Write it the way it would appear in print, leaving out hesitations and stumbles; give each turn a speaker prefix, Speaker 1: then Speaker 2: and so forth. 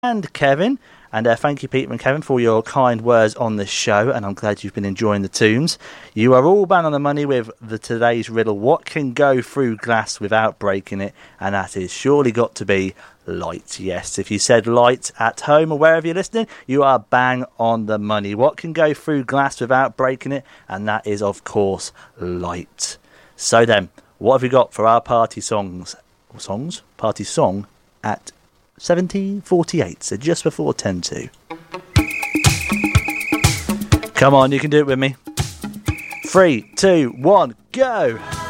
Speaker 1: and Kevin. And thank you, Peter and Kevin, for your kind words on this show. And I'm glad you've been enjoying the tunes. You are all bang on the money with today's riddle. What can go through glass without breaking it? And that is surely got to be light. Yes, if you said light at home or wherever you're listening, you are bang on the money. What can go through glass without breaking it? And that is, of course, light. So then, what have we got for our party songs? Party song at 17:48, so just before 10 to. Come on, you can do it with me. 3, 2, 1, go!